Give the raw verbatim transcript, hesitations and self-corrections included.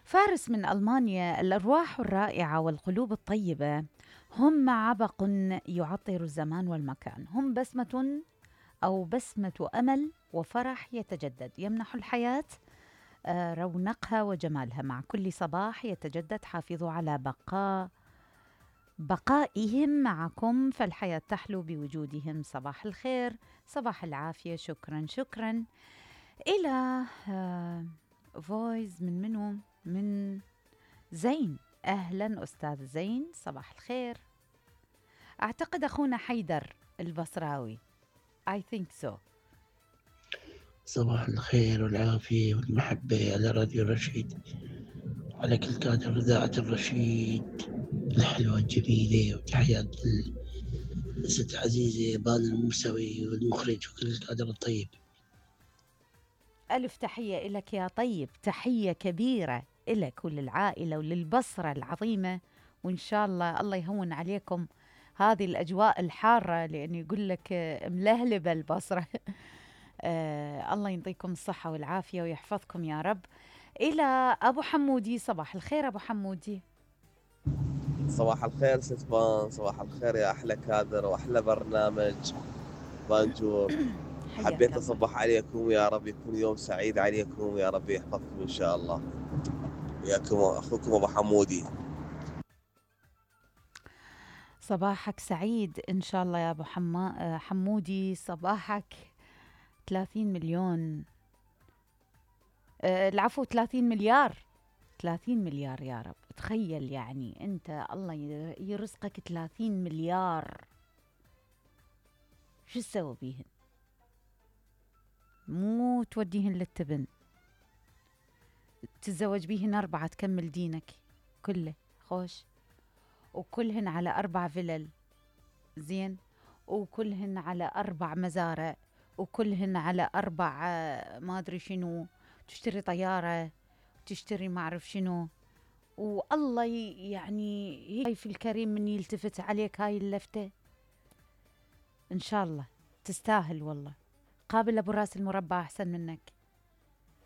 فارس من ألمانيا: الأرواح الرائعة والقلوب الطيبة هم عبق يعطر الزمان والمكان، هم بسمة أو بسمة أمل وفرح يتجدد، يمنح الحياة آه، رونقها وجمالها مع كل صباح يتجدد. حافظوا على بقاء بقائهم معكم، فالحياة تحلو بوجودهم. صباح الخير، صباح العافية. شكرا شكرا. إلى آه، فويس من منو؟ من زين. أهلا أستاذ زين، صباح الخير. أعتقد أخونا حيدر البصراوي. I think so. صباح الخير والعافية والمحبة على راديو الرشيد، على كل كادر إذاعة الرشيد الحلوة الجميلة، وتحيات الست عزيزة بال الموسوي والمخرج وكل الكادر الطيب. ألف تحية إلك يا طيب، تحية كبيرة إلك وللعائلة وللبصرة العظيمة، وإن شاء الله الله يهون عليكم هذه الأجواء الحارة، لأن يقول لك آه، ملهلبة البصرة. آه الله يعطيكم الصحة والعافية ويحفظكم يا رب. إلى أبو حمودي، صباح الخير أبو حمودي. صباح الخير ستفان، صباح الخير يا أحلى كادر وأحلى برنامج بانجور. حياك حبيت الله. أصبح عليكم، يا رب يكون يوم سعيد عليكم، يا رب يحفظكم إن شاء الله. وياكم أخوكم أبو حمودي. صباحك سعيد إن شاء الله يا أبو حما آه، حمودي. صباحك ثلاثين مليون، آه، العفو ثلاثين مليار. ثلاثين مليار يا رب، تخيل يعني أنت الله ي- يرزقك ثلاثين مليار، شو تسوي بيهن؟ مو توديهن للتبن، تتزوج بيهن أربعة تكمل دينك كله خوش، وكلهن على أربع فلل زين، وكلهن على أربع مزارع، وكلهن على أربع آه، ما أدري شنو، تشتري طيارة، تشتري ما أعرف شنو. والله ي- يعني هي في الكريم من يلتفت عليك هاي اللفتة. إن شاء الله تستاهل والله. قابل أبو راس المربع أحسن منك.